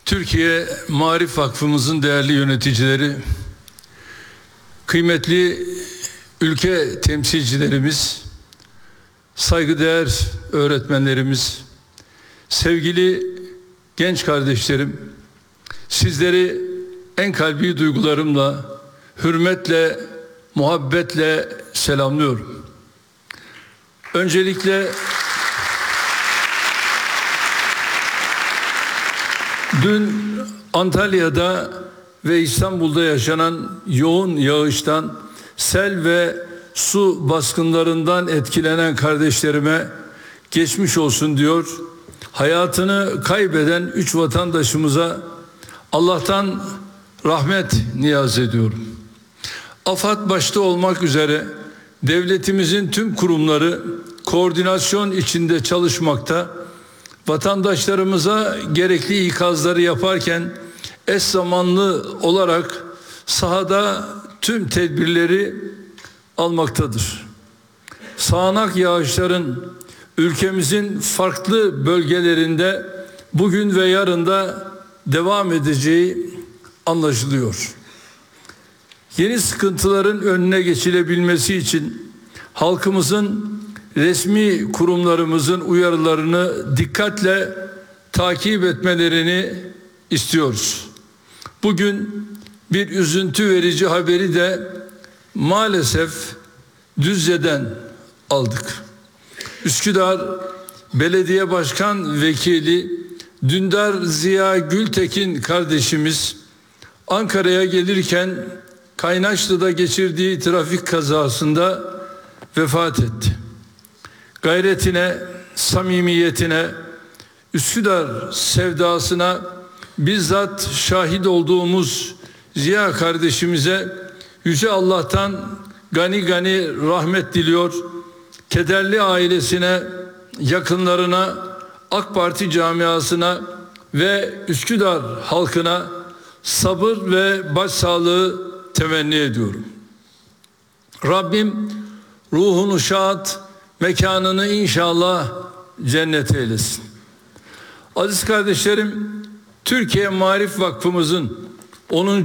Türkiye Maarif Vakfımızın değerli yöneticileri, kıymetli ülke temsilcilerimiz, saygıdeğer öğretmenlerimiz, sevgili genç kardeşlerim, sizleri en kalbi duygularımla, hürmetle, muhabbetle selamlıyorum. Öncelikle dün Antalya'da ve İstanbul'da yaşanan yoğun yağıştan, sel ve su baskınlarından etkilenen kardeşlerime geçmiş olsun diyor. Hayatını kaybeden 3 vatandaşımıza Allah'tan rahmet niyaz ediyorum. AFAD başta olmak üzere devletimizin tüm kurumları koordinasyon içinde çalışmakta. Vatandaşlarımıza gerekli ikazları yaparken eş zamanlı olarak sahada tüm tedbirleri almaktadır. Sağanak yağışların ülkemizin farklı bölgelerinde bugün ve yarın da devam edeceği anlaşılıyor. Yeni sıkıntıların önüne geçilebilmesi için halkımızın, resmi kurumlarımızın uyarılarını dikkatle takip etmelerini istiyoruz. Bugün bir üzüntü verici haberi de maalesef Düzce'den aldık. Üsküdar Belediye Başkan Vekili Dündar Ziya Gültekin kardeşimiz Ankara'ya gelirken Kaynaşlı'da geçirdiği trafik kazasında vefat etti. Gayretine, samimiyetine, Üsküdar sevdasına bizzat şahit olduğumuz Ziya kardeşimize Yüce Allah'tan gani gani rahmet diliyor. Kederli ailesine, yakınlarına, AK Parti camiasına ve Üsküdar halkına sabır ve başsağlığı temenni ediyorum. Rabbim ruhunu şad, mekanını inşallah cennet eylesin. Aziz kardeşlerim, Türkiye Maarif Vakfımızın 10.